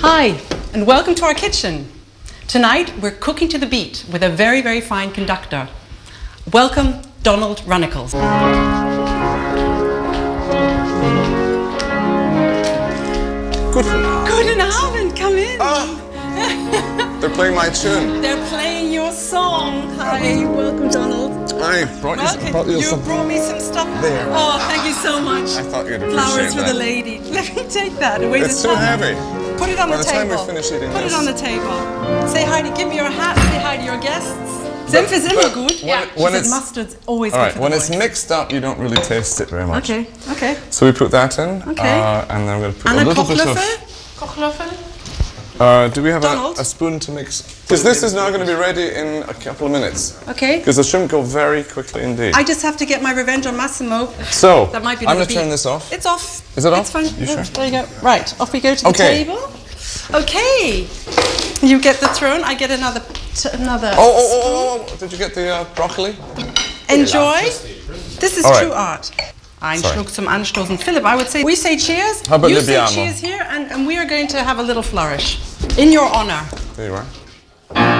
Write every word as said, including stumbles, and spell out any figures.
Hi, and welcome to our kitchen. Tonight we're cooking to the beat with a very, very fine conductor. Welcome, Donald Runnicles. Good. Guten Abend, come in. Ah, they're playing my tune. They're playing your song. Hi, welcome, Donald. I brought you, Okay, brought you, you some. brought me some stuff. There. Oh, thank you so much. I thought you'd appreciate Flowers for that. the lady. Let me take that. It weighs It's a too ton. heavy. Put it on By the, the time table. we finish eating Put this. it on the table. Say hi to, give me your hat. Say hi to your guests. Senf is immer but gut. when Yeah. it- when She said it's- mustard's always All good right, for when the it's voice. mixed up, you don't really taste it very much. Okay, okay. So we put that in, Okay. uh, and then we're going to put And a a little bit Kochlöffel? of. Kochlöffel? Uh, do we have a, Donald? a spoon to mix? Because this is now going to be ready in a couple of minutes. Okay. Because the shrimp go very quickly indeed. I just have to get my revenge on Massimo. So, That might be I'm another going to turn beat. this off. It's off. Is it off? It's fine. You sure? There you go. Right, off we go to the Okay. table. Okay. You get the throne, I get another t another Oh, oh, oh, oh, oh, did you get the uh, broccoli? Enjoy. This is All right. true art. Ein Sorry. Schluck zum Anstoßen. Philip, I would say we say cheers. How about you Libiamo? say cheers here, and, and we are going to have a little flourish in your honor. There you are.